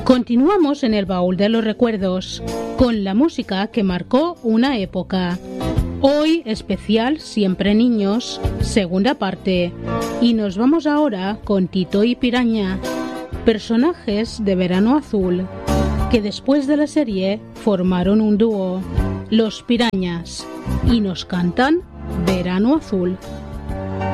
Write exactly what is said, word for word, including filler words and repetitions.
Continuamos en el baúl de los recuerdos, con la música que marcó una época. Hoy especial Siempre Niños, segunda parte. Y nos vamos ahora con Tito y Piraña, personajes de Verano Azul, que después de la serie formaron un dúo, Los Pirañas, y nos cantan Verano Azul.